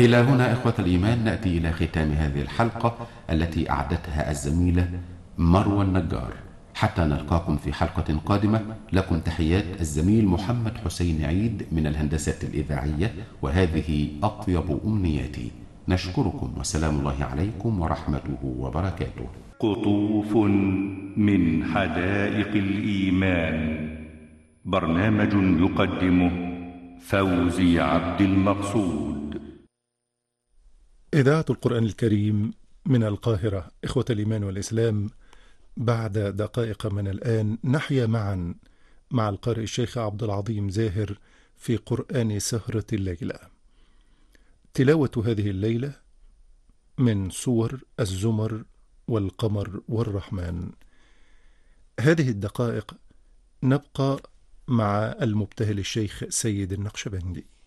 إلى هنا إخوة الإيمان نأتي إلى ختام هذه الحلقة التي أعدتها الزميلة مروى النجار. حتى نلقاكم في حلقة قادمة، لكم تحيات الزميل محمد حسين عيد من الهندسة الإذاعية، وهذه أطيب أمنياتي. نشكركم وسلام الله عليكم ورحمته وبركاته. قطوف من حدائق الإيمان، برنامج يقدمه فوزي عبد المقصود. إذاعة القرآن الكريم من القاهرة. إخوة الإيمان والإسلام، بعد دقائق من الآن نحيا معا مع القارئ الشيخ عبد العظيم زاهر في قرآن سهرة الليلة. تلاوة هذه الليلة من سور الزمر والقمر والرحمن. هذه الدقائق نبقى مع المبتهل الشيخ سيد النقشبندي.